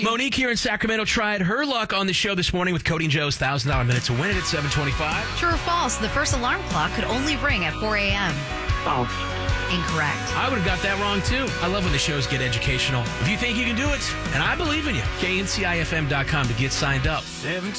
Monique here in Sacramento tried her luck on the show this morning with Cody and Joe's $1,000 minute to win it at 7:25. True or false? The first alarm clock could only ring at 4 a.m. False. Incorrect. I would have got that wrong, too. I love when the shows get educational. If you think you can do it, and I believe in you, kncifm.com to get signed up.